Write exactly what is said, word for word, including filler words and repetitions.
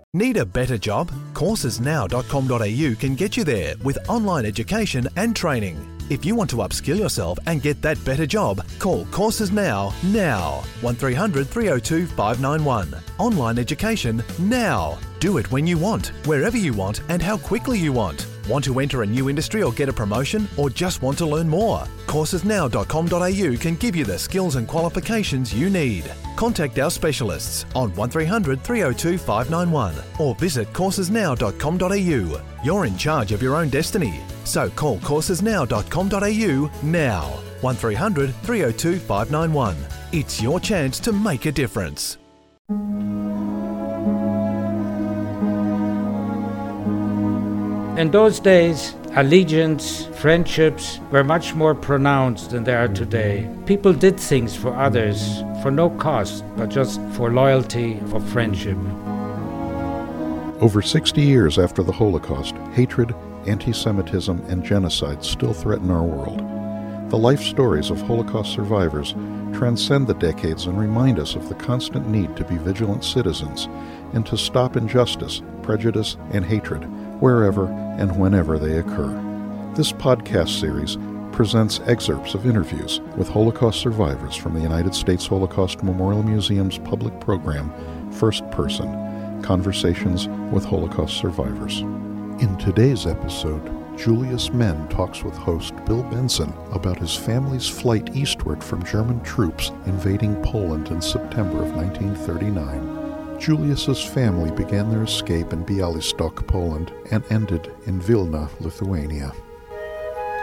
Need a better job? courses now dot com dot a u can get you there with online education and training. If you want to upskill yourself and get that better job, call Courses Now, now. one three hundred three oh two five nine one. Online education now. Do it when you want, wherever you want and how quickly you want. Want to enter a new industry or get a promotion, or just want to learn more? courses now dot com dot a u can give you the skills and qualifications you need. Contact our specialists on one three hundred three oh two five nine one or visit courses now dot com dot a u. You're in charge of your own destiny. So call courses now dot com dot a u now. one three hundred three oh two five nine one. It's your chance to make a difference. In those days, allegiance, friendships were much more pronounced than they are today. People did things for others for no cost, but just for loyalty, for friendship. Over sixty years after the Holocaust, hatred, anti-Semitism, and genocide still threaten our world. The life stories of Holocaust survivors transcend the decades and remind us of the constant need to be vigilant citizens and to stop injustice, prejudice, and hatred wherever and whenever they occur. This podcast series presents excerpts of interviews with Holocaust survivors from the United States Holocaust Memorial Museum's public program, First Person, Conversations with Holocaust Survivors. In today's episode, Julius Menn talks with host Bill Benson about his family's flight eastward from German troops invading Poland in September of nineteen thirty-nine. Julius's family began their escape in Białystok, Poland, and ended in Vilna, Lithuania.